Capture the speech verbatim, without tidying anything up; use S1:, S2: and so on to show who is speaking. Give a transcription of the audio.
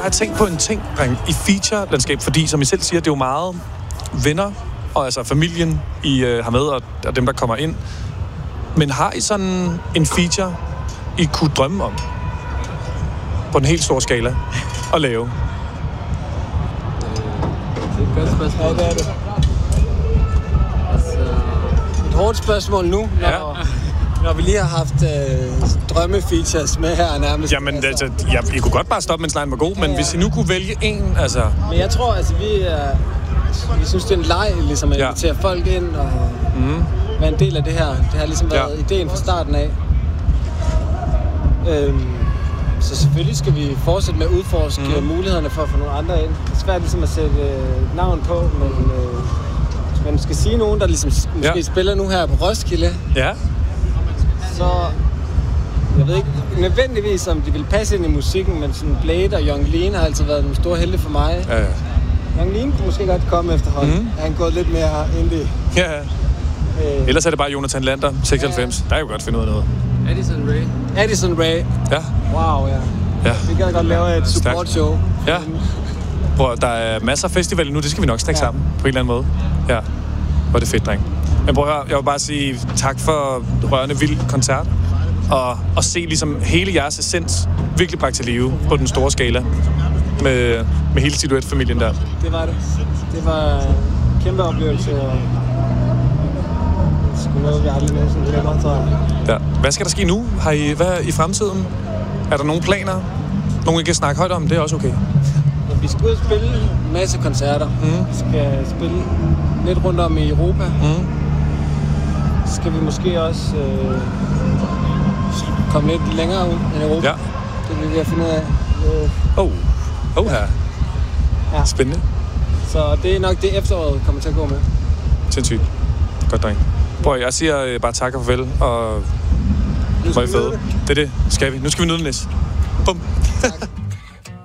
S1: har jeg tænkt på en ting, dreng, i feature-landskab, fordi, som I selv siger, det er jo meget venner, og altså familien, I øh, har med, og, og dem, der kommer ind. Men har I sådan en feature, I kunne drømme om? På en helt stor skala at lave?
S2: Det er et godt spørgsmål.
S3: Ja, det er det.
S2: Altså,
S3: et hårdt spørgsmål nu, når,
S1: Ja.
S3: når vi lige har haft øh, drømmefeatures med her nærmest.
S1: Jamen, altså, ja, I kunne godt bare stoppe, mens lejen var god, men
S3: Ja, ja.
S1: hvis I nu kunne vælge en, altså...
S3: Men jeg tror, altså, vi er... Vi synes, det er en leg, ligesom at
S1: Ja.
S3: invitere folk ind og
S1: Mm.
S3: være en del af det her. Det har ligesom været
S1: Ja.
S3: ideen fra starten af. Øhm, så selvfølgelig skal vi fortsætte med at udforske
S1: Mm.
S3: mulighederne for at få nogle andre ind. Det er svært ligesom at sætte øh, navn på, men øh, hvis man skal sige nogen, der ligesom måske
S1: Ja.
S3: spiller nu her på Roskilde,
S1: Ja.
S3: så jeg ved ikke nødvendigvis, om de vil passe ind i musikken, men sådan Blade og Young Lean har altid været nogle store helte for mig.
S1: Ja, ja.
S3: Young Lean kunne måske godt komme efterhånden.
S1: Mhm.
S3: Mm. Han gået lidt mere indie.
S1: Ja.
S3: Øh,
S1: Ellers er det bare Jonathan Lander, seksoghalvfems. Der er jo godt finde ud af noget.
S2: Addison Rae.
S3: Addison Rae.
S1: Ja.
S3: Wow, ja.
S1: Ja.
S3: Vi kan godt lave et
S1: Stærkt.
S3: support show.
S1: Ja. Bror, der er masser af festivaler nu, det skal vi nok snakke
S3: Ja.
S1: sammen på en eller anden måde. Ja. Hvor er det fedt, dreng. Men prøv at høre, jeg vil bare sige tak for rørende vild koncert. Og, og se ligesom hele jeres essens virkelig bragt til live på den store skala. Med, med hele Silhouette-familien der.
S3: Det var det. Det var en kæmpe oplevelse. Og det er sgu noget, vi aldrig nogensinde glemmer, tror jeg.
S1: Ja. Hvad skal der ske nu? Har I, hvad i fremtiden? Er der nogle planer? Nogle, I kan snakke højt om? Det er også okay.
S3: Ja, vi skal ud og spille en masse koncerter.
S1: Mm.
S3: Vi skal spille lidt rundt om i Europa.
S1: Mm.
S3: Så skal vi måske også øh, komme lidt længere ud end Europa.
S1: Ja.
S3: Det vil vi ved at finde ud af. Øh,
S1: Oh. Oh her.
S3: Ja.
S1: Spændende.
S3: Så det er nok det efteråret kommer til at gå med.
S1: Sindssygt. Godt, dreng. Bror, jeg siger øh, bare tak og farvel, og
S3: Nu
S1: hvor er I
S3: skal vi
S1: fede.
S3: nyde
S1: Det er det. Skal vi. Nu skal vi nyde den, Nis. Bum.
S3: Tak.